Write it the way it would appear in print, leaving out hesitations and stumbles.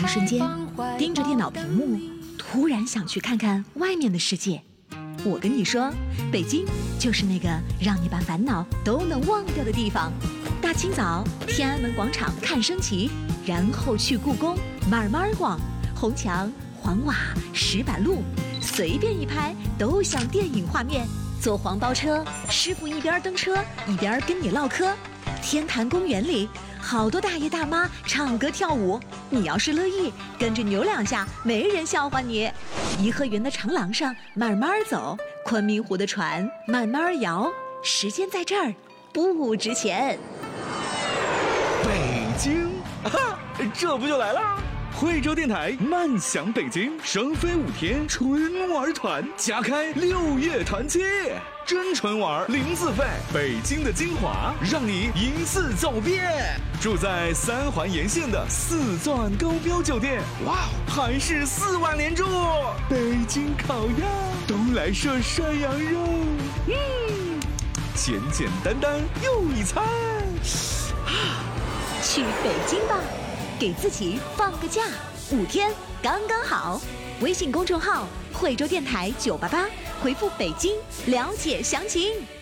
一瞬间，盯着电脑屏幕，突然想去看看外面的世界。我跟你说，北京就是那个让你把烦恼都能忘掉的地方。大清早，天安门广场看升旗，然后去故宫慢慢逛，红墙、黄瓦、石板路，随便一拍都像电影画面。坐黄包车，师傅一边蹬车一边跟你唠嗑。天坛公园里，好多大爷大妈唱歌跳舞，你要是乐意，跟着扭两下，没人笑话你。颐和园的长廊上慢慢走，昆明湖的船慢慢摇，时间在这儿不值钱。 北京，哈，这不就来了？惠州电台慢享北京，双飞5天春玩团，加开6月团期，真纯玩零自费，北京的精华让你一次走遍。住在3环沿线的4钻高标酒店，哇，还是4晚连住。北京烤鸭，东来顺涮羊肉，简简单单又一餐。 去北京吧，给自己放个假，5天刚刚好。微信公众号惠州电台988，回复北京了解详情。